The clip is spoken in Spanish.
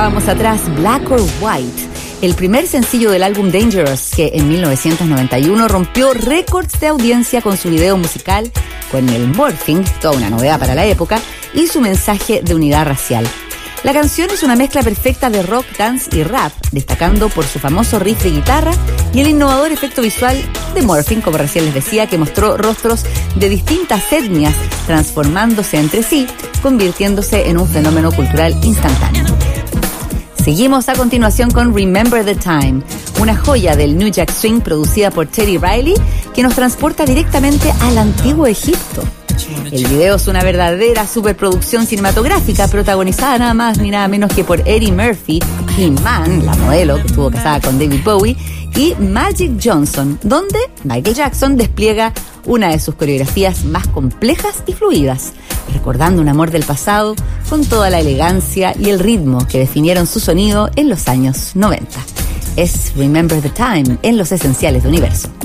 Dejábamos atrás Black or White, el primer sencillo del álbum Dangerous, que en 1991 rompió récords de audiencia con su video musical, con el morphing, toda una novedad para la época, y su mensaje de unidad racial. La canción es una mezcla perfecta de rock, dance y rap, destacando por su famoso riff de guitarra y el innovador efecto visual de morphing, como recién les decía, que mostró rostros de distintas etnias transformándose entre sí, convirtiéndose en un fenómeno cultural instantáneo. Seguimos a continuación con Remember the Time, una joya del New Jack Swing producida por Teddy Riley, que nos transporta directamente al antiguo Egipto. El video es una verdadera superproducción cinematográfica protagonizada nada más ni nada menos que por Eddie Murphy, Iman, la modelo que estuvo casada con David Bowie, y Magic Johnson, donde Michael Jackson despliega una de sus coreografías más complejas y fluidas, recordando un amor del pasado con toda la elegancia y el ritmo que definieron su sonido en los años 90. Es Remember the Time en Los Esenciales de Universo.